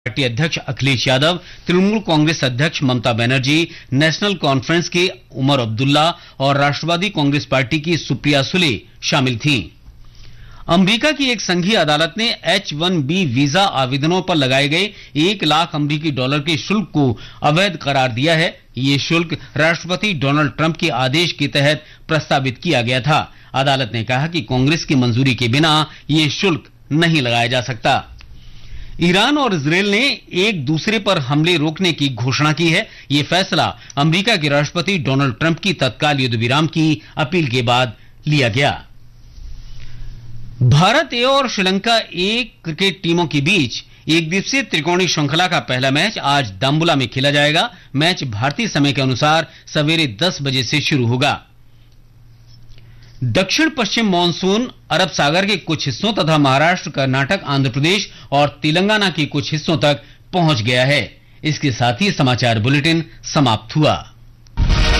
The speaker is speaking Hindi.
पार्टी अध्यक्ष अखिलेश यादव, तृणमूल कांग्रेस अध्यक्ष ममता बनर्जी, नेशनल कॉन्फ्रेंस के उमर अब्दुल्ला और राष्ट्रवादी कांग्रेस पार्टी की सुप्रिया सुले शामिल थीं। अमेरिका की एक संघीय अदालत ने H-1B वीजा आवेदनों पर लगाए गए 1 लाख अमेरिकी डॉलर के शुल्क को अवैध करार दिया है। ये शुल्क राष्ट्रपति डोनाल्ड ट्रंप के आदेश के तहत प्रस्तावित किया गया था। अदालत ने कहा कि कांग्रेस की मंजूरी के बिना ये शुल्क नहीं लगाया जा सकता। ईरान और इजरायल ने एक दूसरे पर हमले रोकने की घोषणा की है। ये फैसला अमेरिका के राष्ट्रपति डोनाल्ड ट्रंप की तत्काल युद्ध विराम की अपील के बाद लिया गया। भारत ए और श्रीलंका ए क्रिकेट टीमों के बीच एक दिवसीय त्रिकोणीय श्रृंखला का पहला मैच आज दाम्बुला में खेला जाएगा। मैच भारतीय समय के अनुसार सवेरे 10 बजे से शुरू होगा। दक्षिण पश्चिम मानसून अरब सागर के कुछ हिस्सों तथा महाराष्ट्र, कर्नाटक, आंध्र प्रदेश और तेलंगाना के कुछ हिस्सों तक पहुंच गया है। इसके साथ ही समाचार बुलेटिन समाप्त हुआ।